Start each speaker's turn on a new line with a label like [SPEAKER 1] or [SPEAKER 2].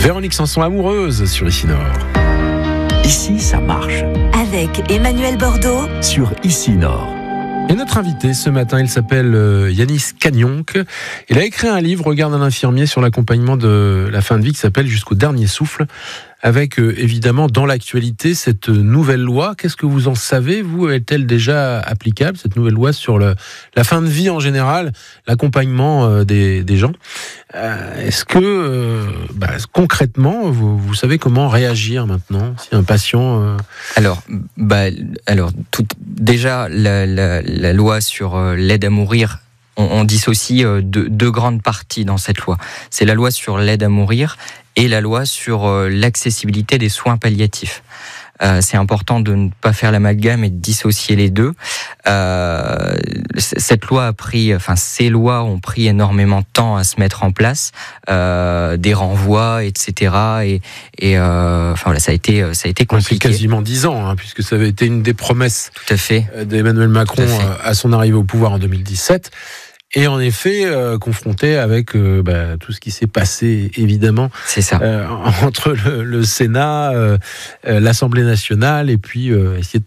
[SPEAKER 1] Véronique Sanson, amoureuse sur Ici Nord.
[SPEAKER 2] Ici, ça marche.
[SPEAKER 3] Avec Emmanuel Bordeaux
[SPEAKER 2] Sur Ici Nord.
[SPEAKER 1] Et notre invité ce matin, il s'appelle Yanis Cagnonc. Il a écrit un livre, Regard d'un infirmier, sur l'accompagnement de la fin de vie qui s'appelle Jusqu'au dernier souffle. Avec évidemment dans l'actualité cette nouvelle loi. Qu'est-ce que vous en savez, vous? Est-elle déjà applicable, cette nouvelle loi sur la fin de vie en général, l'accompagnement des gens? Est-ce que concrètement, vous savez comment réagir maintenant si un patient...
[SPEAKER 4] Alors, déjà, la loi sur l'aide à mourir, on dissocie deux grandes parties dans cette loi. C'est la loi sur l'aide à mourir et la loi sur l'accessibilité des soins palliatifs. C'est important de ne pas faire l'amalgame et de dissocier les deux. Cette loi ces lois ont pris énormément de temps à se mettre en place, des renvois, etc. Ça a été compliqué.
[SPEAKER 1] C'est quasiment 10 ans, puisque ça avait été une des promesses
[SPEAKER 4] Tout à fait.
[SPEAKER 1] d'Emmanuel Macron à son arrivée au pouvoir en 2017. Et en effet, confronté avec tout ce qui s'est passé, évidemment,
[SPEAKER 4] c'est ça.
[SPEAKER 1] Entre le Sénat, l'Assemblée nationale, et puis essayer de